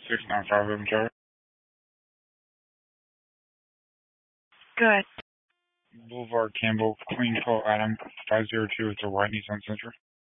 695 Evans Good. Boulevard, Campbell, Queen Call Adam, 502 at the White Nissan Sentra.